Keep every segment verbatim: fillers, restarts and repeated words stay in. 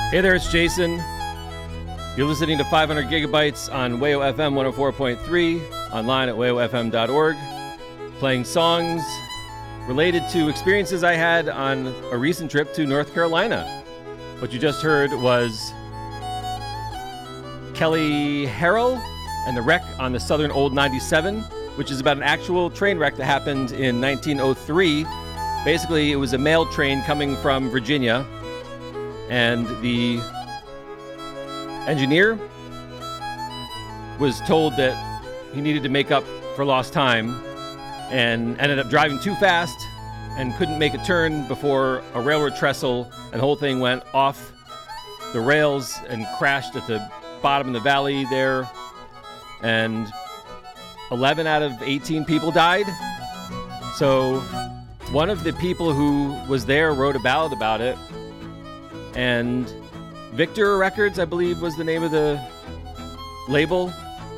Hey there, it's Jason. You're listening to five hundred gigabytes on W A O F M one oh four point three, online at W A O F M dot org, playing songs related to experiences I had on a recent trip to North Carolina. What you just heard was Kelly Harrell and the wreck on the Southern Old ninety-seven, which is about an actual train wreck that happened in nineteen oh three. Basically, it was a mail train coming from Virginia, and the engineer was told that he needed to make up for lost time and ended up driving too fast and couldn't make a turn before a railroad trestle, and the whole thing went off the rails and crashed at the bottom of the valley there, and eleven out of eighteen people died. So one of the people who was there wrote a ballad about it, and Victor Records, I believe, was the name of the label,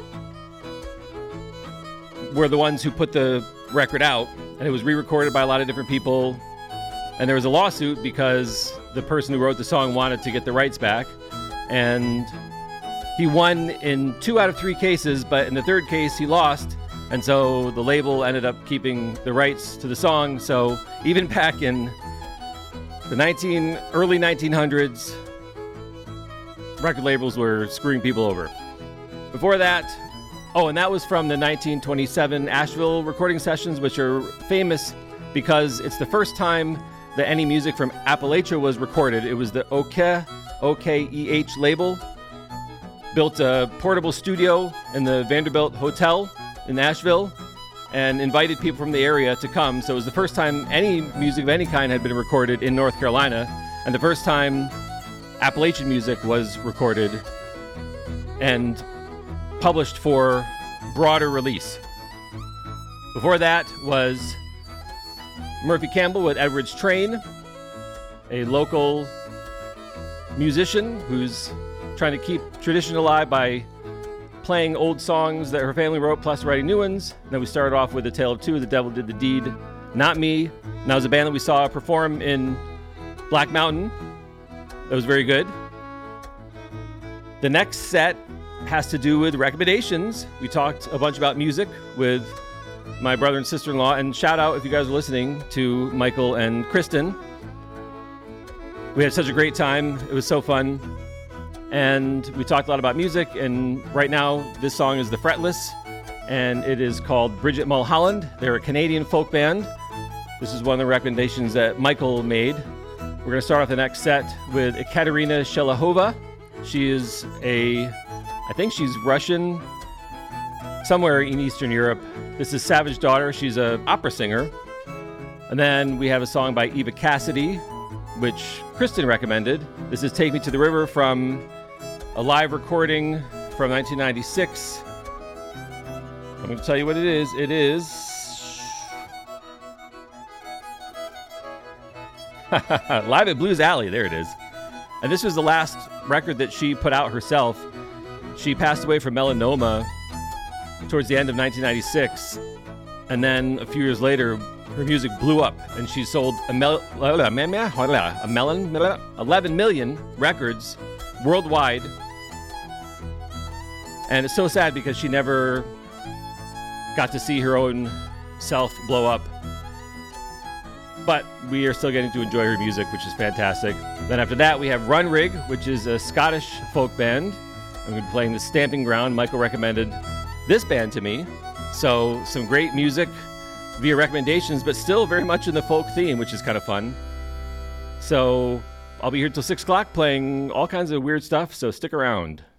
were the ones who put the record out, and it was re-recorded by a lot of different people, and there was a lawsuit because the person who wrote the song wanted to get the rights back, and he won in two out of three cases, but in the third case he lost, and so the label ended up keeping the rights to the song. So even back in the nineteen early nineteen hundreds, record labels were screwing people over. Before that, oh, and that was from the nineteen twenty-seven Asheville recording sessions, which are famous because it's the first time that any music from Appalachia was recorded. It was the O K, O K E H label, built a portable studio in the Vanderbilt Hotel in Nashville and invited people from the area to come. So it was the first time any music of any kind had been recorded in North Carolina, and the first time Appalachian music was recorded and published for broader release. Before that was Murphy Campbell with Edward's Train, a local musician who's trying to keep tradition alive by playing old songs that her family wrote, plus writing new ones. Then we started off with A Tale of Two, The Devil Did the Deed, Not Me. And that was a band that we saw perform in Black Mountain. That was very good. The next set has to do with recommendations. We talked a bunch about music with my brother and sister-in-law, and shout out, if you guys are listening, to Michael and Kristen. We had such a great time. It was so fun. And we talked a lot about music, and right now this song is The Fretless, and it is called Bridget Mulholland. They're a Canadian folk band. This is one of the recommendations that Michael made. We're going to start off the next set with Ekaterina Shelahova. She is a, I think she's Russian, somewhere in Eastern Europe. This is Savage Daughter. She's an opera singer. And then we have a song by Eva Cassidy, which Kristen recommended. This is Take Me to the River from a live recording from nineteen ninety-six. I'm going to tell you what it is. It is Live at Blues Alley. There it is. And this was the last record that she put out herself. She passed away from melanoma towards the end of nineteen ninety-six. And then a few years later, her music blew up, and she sold a, mel- a melon, eleven million records worldwide. And it's so sad because she never got to see her own self blow up. But we are still getting to enjoy her music, which is fantastic. Then after that, we have Run Rig, which is a Scottish folk band. I'm going to be playing The Stamping Ground. Michael recommended this band to me. So some great music via recommendations, but still very much in the folk theme, which is kind of fun. So I'll be here till six o'clock playing all kinds of weird stuff, so stick around.